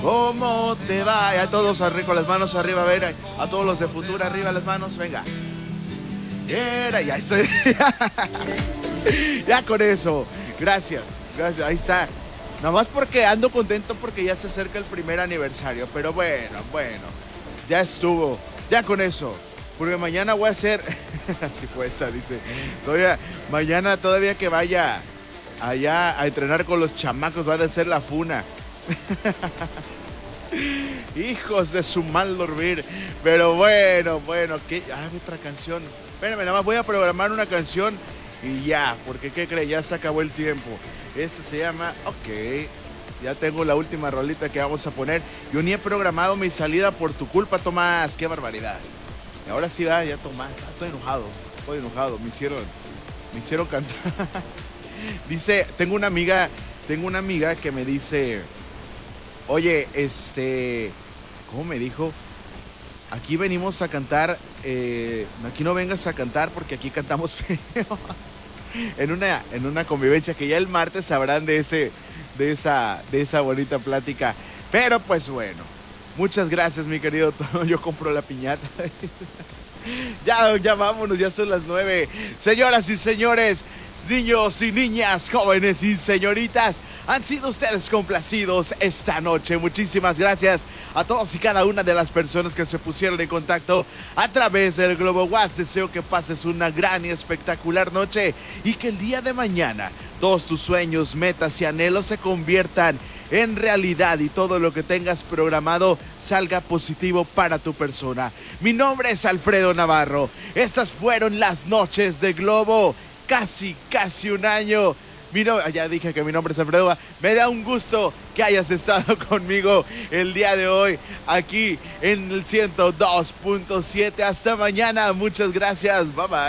¿Cómo te va? A todos arriba, con las manos arriba, a ver, a todos los de Futura, arriba las manos, venga. Era, ya estoy. Ya con eso. Gracias, gracias, ahí está. Nada más porque ando contento porque ya se acerca el primer aniversario. Pero bueno, ya estuvo. Ya con eso. Porque mañana voy a hacer. Así fue esa, dice. Mañana todavía que vaya allá a entrenar con los chamacos, van a hacer la funa. Hijos de su mal dormir. Pero bueno, ¿qué? Otra canción. Espérenme, nada más voy a programar una canción y ya, porque ¿qué cree? Ya se acabó el tiempo. Este se llama, ok, ya tengo la última rolita que vamos a poner. Yo ni he programado mi salida por tu culpa, Tomás. Qué barbaridad. Y ahora sí va, ya Tomás. Estoy enojado. Me hicieron cantar. Dice, tengo una amiga que me dice, oye, ¿cómo me dijo? Aquí venimos a cantar, aquí no vengas a cantar porque aquí cantamos feo. en una convivencia que ya el martes sabrán de esa bonita plática. Pero pues bueno, muchas gracias, mi querido Tono. Yo compro la piñata. Ya vámonos, ya son las 9. Señoras y señores, niños y niñas, jóvenes y señoritas, han sido ustedes complacidos esta noche. Muchísimas gracias a todos y cada una de las personas que se pusieron en contacto a través del Globo WhatsApp. Deseo que pases una gran y espectacular noche y que el día de mañana todos tus sueños, metas y anhelos se conviertan en realidad y todo lo que tengas programado salga positivo para tu persona. Mi nombre es Alfredo Navarro. Estas fueron las noches de Globo. Casi un año. Ya dije que mi nombre es Alfredo. Me da un gusto que hayas estado conmigo el día de hoy aquí en el 102.7. Hasta mañana. Muchas gracias. Bye bye.